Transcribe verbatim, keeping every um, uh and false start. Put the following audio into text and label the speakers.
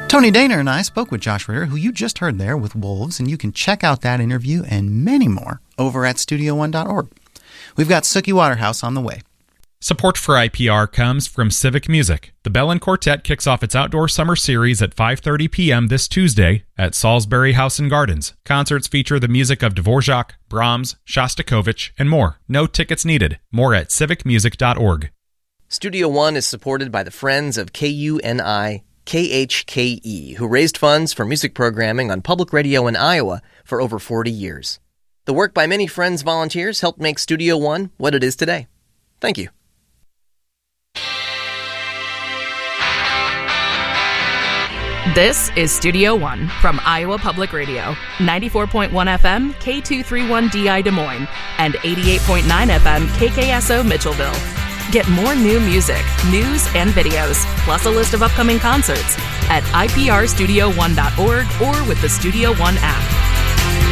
Speaker 1: Tony Daner and I spoke with Josh Ritter, who you just heard there with Wolves, and you can check out that interview and many more over at studio one dot org. We've got Sookie Waterhouse on the way.
Speaker 2: Support for I P R comes from Civic Music. The Bellin Quartet kicks off its outdoor summer series at five thirty p.m. this Tuesday at Salisbury House and Gardens. Concerts feature the music of Dvorak, Brahms, Shostakovich, and more. No tickets needed. More at civic music dot org.
Speaker 3: Studio One is supported by the Friends of K U N I K H K E, who raised funds for music programming on public radio in Iowa for over forty years. The work by many Friends volunteers helped make Studio One what it is today. Thank you.
Speaker 4: This is Studio One from Iowa Public Radio, ninety-four point one F M, K two thirty-one D I Des Moines, and eighty-eight point nine F M, K K S O Mitchellville. Get more new music, news, and videos, plus a list of upcoming concerts at I P R studio one dot org or with the Studio One app.